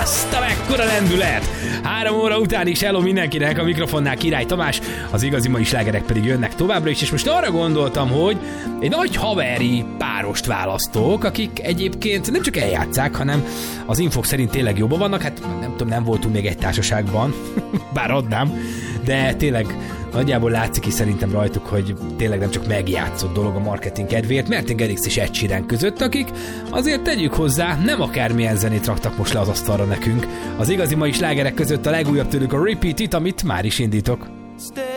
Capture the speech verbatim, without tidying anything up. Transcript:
Azt a mekkora lendület! Három óra után is hello mindenkinek, a mikrofonnál Király Tamás, az igazi mai slágerek pedig jönnek továbbra is, és most arra gondoltam, hogy egy nagy haveri párost választok, akik egyébként nem csak eljátszák, hanem az infok szerint tényleg jobban vannak, hát nem tudom, nem voltunk még egy társaságban, bár adnám, de tényleg nagyjából látszik is szerintem rajtuk, hogy tényleg nem csak megjátszott dolog a marketing kedvéért, Martin Garrix és Ed Sheeran között, akik azért tegyük hozzá, nem akármilyen zenét raktak most le az asztalra nekünk. Az igazi mai slágerek között a legújabb tőlük a Repeat It, amit már is indítok.